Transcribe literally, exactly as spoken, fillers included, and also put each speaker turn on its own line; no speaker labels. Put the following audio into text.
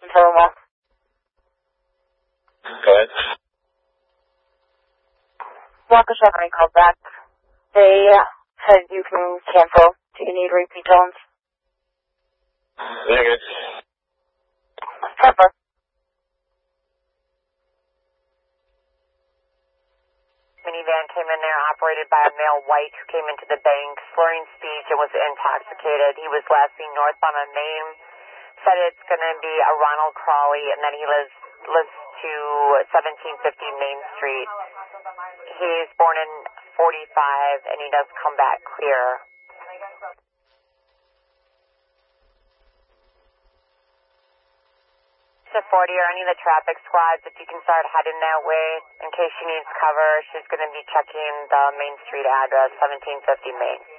Tell them off.
Go ahead.
Walker Chevrolet called back. They uh, said you can cancel. Do you need repeat tones?
Negative.
Pepper.
Minivan came in there operated by a male white who came into the bank, slurring speech and was intoxicated. He was last seen northbound on Main. Said it's going to be a Ronald Crawley, and then he lives lives to seventeen fifty Main Street. He's born in forty-five, and he does come back clear. To forty or any of the traffic squads, if you can start heading that way in case she needs cover. She's going to be checking the Main Street address, seventeen fifty Main.